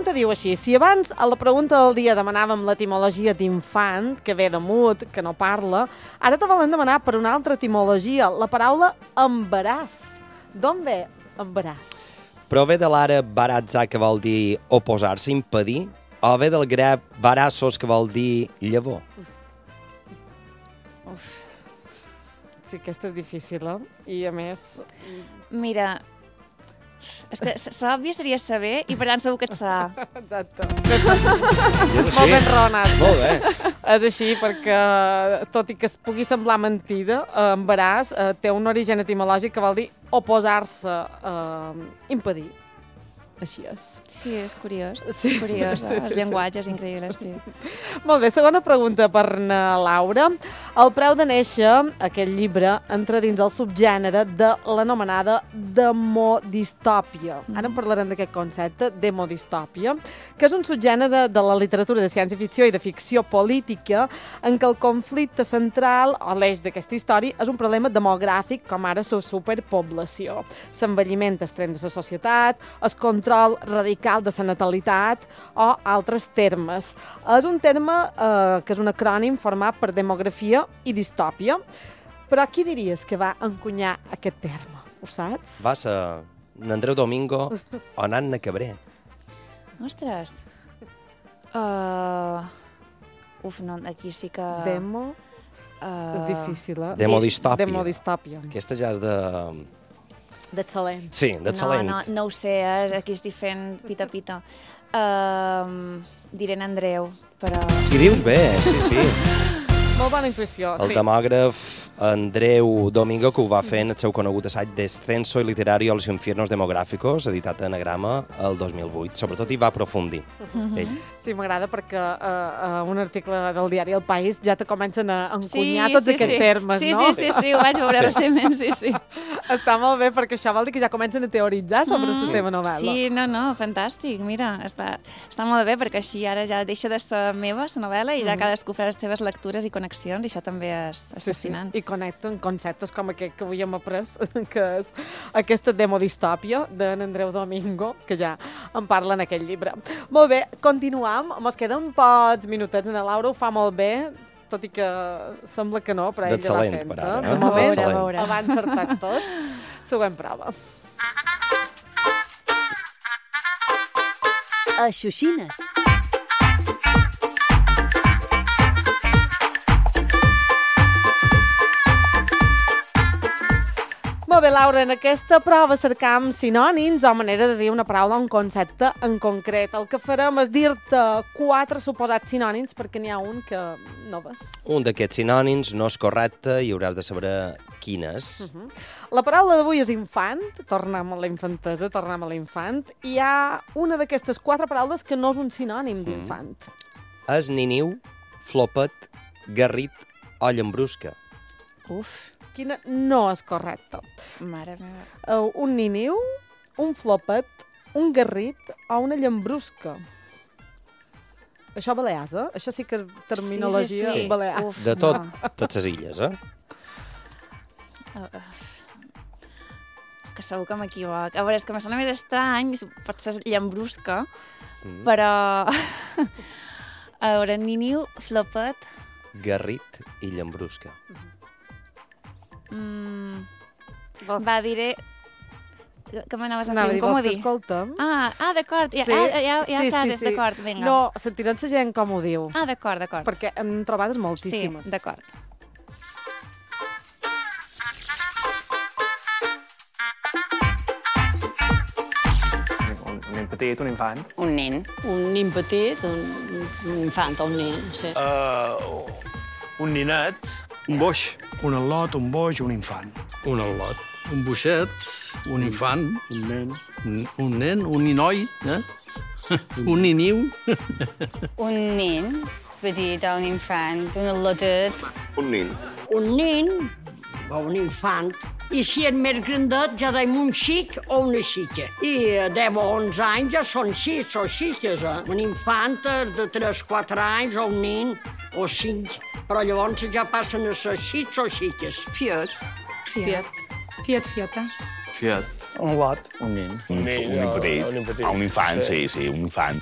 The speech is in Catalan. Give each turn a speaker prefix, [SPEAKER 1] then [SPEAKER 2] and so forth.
[SPEAKER 1] pregunta diu així. Si abans a la pregunta del dia demanàvem l'etimologia d'infant, que ve de mut, que no parla, ara te volen demanar per una altra etimologia, la paraula embaràs. D'on ve embaràs?
[SPEAKER 2] Prové de l'àrab baratza, que vol dir oposar-se, impedir, o ve del grec barassos, que vol dir llavor.
[SPEAKER 1] Sí, aquesta és difícil, I, a més...
[SPEAKER 3] Mira, és que l'òbvia seria saber i per tant segur que et sa.
[SPEAKER 1] Exacte. Molt ben raonat.
[SPEAKER 2] Molt bé.
[SPEAKER 1] És així perquè, tot i que es pugui semblar mentida, embaràs té un origen etimològic que vol dir oposar-se, impedir. Així és.
[SPEAKER 3] Sí, és curiós. Sí. És curiós, els llenguatges increïbles, sí.
[SPEAKER 1] Molt bé, segona pregunta per na Laura. El preu de néixer, aquest llibre, entra dins el subgènere de l'anomenada demodistòpia. Ara en parlarem d'aquest concepte, demodistòpia, que és un subgènere de la literatura de ciència-ficció i de ficció política en què el conflicte central, o l'eix d'aquesta història, és un problema demogràfic, com ara la superpoblació. L'envelliment extrem de la societat, el control radical de la natalitat o altres termes. És un terme que és un acrònim format per demografia i distòpia. Però qui diries que va encunyar aquest terme? Ho saps?
[SPEAKER 2] Va ser Andreu Domingo o Nanna Cabré.
[SPEAKER 3] Ostres. No, aquí sí que...
[SPEAKER 1] Demo? És difícil,
[SPEAKER 2] Demodistòpia.
[SPEAKER 1] Demodistòpia.
[SPEAKER 2] Aquesta ja és de...
[SPEAKER 1] D'excel·lent.
[SPEAKER 2] Sí, d'excel·lent.
[SPEAKER 3] No ho sé, aquí estic fent pita-pita. Diré en Andreu, però...
[SPEAKER 2] I dius bé, sí.
[SPEAKER 1] Molt bona intuïció,
[SPEAKER 2] El demògraf Andreu Domingo, que ho va fer en el seu conegut assaig Descenso y Literario a los infiernos demográficos, editat a Anagrama el 2008. Sobretot hi va aprofundir, ell.
[SPEAKER 1] Sí, m'agrada perquè un article del diari El País ja te comencen a encunyar tots aquests termes, no?
[SPEAKER 3] Sí, ho vaig veure recentment, sí.
[SPEAKER 1] Està molt bé, perquè això vol dir que ja comencen a teoritzar sobre el tema novel·la.
[SPEAKER 3] Sí, no, fantàstic, mira, està molt bé, perquè així ara ja deixa de ser meva, la novel·la, i ja cadascú fa les seves lectures i connexions, i això també és fascinant.
[SPEAKER 1] I connecten conceptes com aquest que avui hem après, que és aquesta demodistòpia d'en Andreu Domingo, que ja en parla en aquest llibre. Molt bé, continuam. Mos queden pocs minutets. La Laura ho fa molt bé, tot i que sembla que no, però ell ja va fent.
[SPEAKER 2] Per ara,
[SPEAKER 1] De moment,
[SPEAKER 3] veure.
[SPEAKER 1] va encertat tot. Següent prova.
[SPEAKER 4] A Xuxines.
[SPEAKER 1] Molt bé, Laura, en aquesta prova cercam sinònims o manera de dir una paraula o un concepte en concret. El que farem és dir-te 4 suposats sinònims perquè n'hi ha un que no ves.
[SPEAKER 2] Un d'aquests sinònims no és correcte i hauràs de saber quin és.
[SPEAKER 1] La paraula d'avui és infant, tornem a la infantesa, tornem a l'infant, i hi ha una d'aquestes 4 paraules que no és un sinònim d'infant.
[SPEAKER 2] És niniu, flopet, garrit o llambrusca.
[SPEAKER 3] Uf,
[SPEAKER 1] Quina no és correcta?
[SPEAKER 3] mare meva.
[SPEAKER 1] Un niniu, un flopet, un garrit o una llambrusca. Això balears, Això sí que és terminologia
[SPEAKER 3] Sí.
[SPEAKER 1] balear.
[SPEAKER 3] Uf,
[SPEAKER 2] De tot,
[SPEAKER 3] no.
[SPEAKER 2] totes les illes,
[SPEAKER 3] És que segur que m'equivoc. A veure, és que me sona més estrany, pot ser llambrusca, però... A veure, niniu, flopet...
[SPEAKER 2] Garrit i llambrusca.
[SPEAKER 3] Va, diré... Que m'anaves a
[SPEAKER 1] Anava
[SPEAKER 3] fer?
[SPEAKER 1] dir,
[SPEAKER 3] Com ho
[SPEAKER 1] vols que
[SPEAKER 3] dic?
[SPEAKER 1] escolta'm?
[SPEAKER 3] D'acord. Hi ha frases, d'acord, vinga.
[SPEAKER 1] No, sentirem la gent com ho diu.
[SPEAKER 3] D'acord.
[SPEAKER 1] Perquè hem trobat
[SPEAKER 3] Sí,
[SPEAKER 1] moltíssimes.
[SPEAKER 3] d'acord.
[SPEAKER 5] Un nen petit, un infant.
[SPEAKER 4] Un nen. Un nen petit, un infant, un nen, sí.
[SPEAKER 6] Un ninet.
[SPEAKER 7] Un boix, un al·lot, un boix, un infant.
[SPEAKER 6] Un al·lot. Un boixet. Un infant.
[SPEAKER 7] Un nen.
[SPEAKER 6] Un nen, un ninoi. Un niniu.
[SPEAKER 8] Un nen petit o un infant, un al·lotet.
[SPEAKER 9] Un nin.
[SPEAKER 10] Un nen o un infant. I si és més grandet ja deim un xic o una xica. I 10 o 11 anys ja són xics o xiques. Un infant de 3-4 anys o un nen o 5. Però llavors ja passen a ser xics o xiques.
[SPEAKER 9] Fiat.
[SPEAKER 8] Fieta.
[SPEAKER 9] Fiat.
[SPEAKER 7] Un lot.
[SPEAKER 5] Un nen.
[SPEAKER 9] Un nin petit. Un infant, sí, un infant.